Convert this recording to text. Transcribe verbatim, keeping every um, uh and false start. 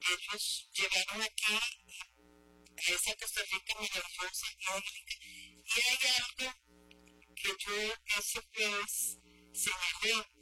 ellos llegaron aquí a esa Costa Rica maravillosa, idílica, y hay algo que yo ese jueves señalé